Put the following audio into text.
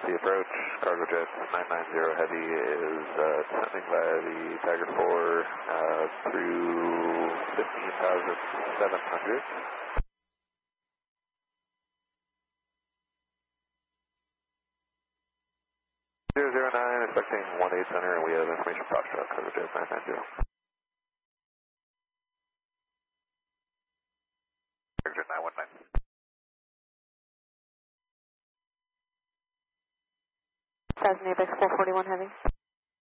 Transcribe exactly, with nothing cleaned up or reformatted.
The approach, cargo jet nine nine zero Heavy is uh, descending by the Tiger four uh, through fifteen thousand seven hundred. zero zero nine, expecting one eight center, and we have information Foxtrot, cargo jet nine nine zero. Cargo jet nine one nine. Cessna Apex four forty-one Heavy.